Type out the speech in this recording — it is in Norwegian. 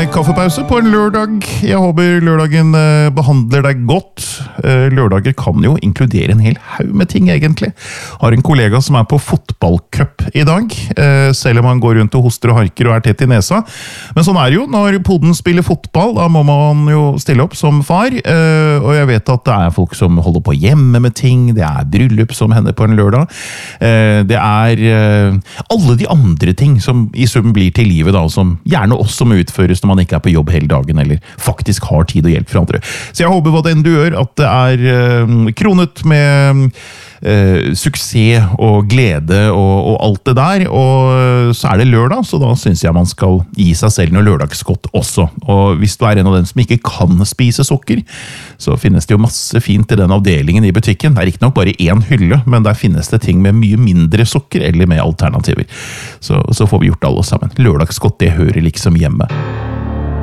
kaffepause på en lørdag. Jeg håper lørdagen behandler deg godt. Lørdager kan jo inkludere en hel haug med ting, egentlig. Har en kollega som på fotballcup i dag, selv om han går rundt og hoster og harker og tett i nesa. Men sånn det jo, når podden spiller fotball, da må man jo stille opp som far. Og jeg vet at det folk som holder på hjemme med ting, det bryllup som hender på en lørdag. Det alle de andre ting som i sum blir til livet, da, som gjerne også må utføres når man ikke på jobb hele dagen, eller faktisk har tid og hjelp fra andre. Så jeg håper hva den du gjør, at det kronet med suksess og glede og alt det der, og så det lørdag, så da synes jeg man skal gi seg selv noe lørdagsgodt også. Og hvis du en av dem som ikke kan spise sukker, så finnes det jo masse fint i den avdelingen i butikken. Det ikke nok bare én hylle, men der finnes det ting med mye mindre sukker, eller med alternativer. Så får vi gjort det alle sammen. Lørdagsgodt, det hører liksom hjemme.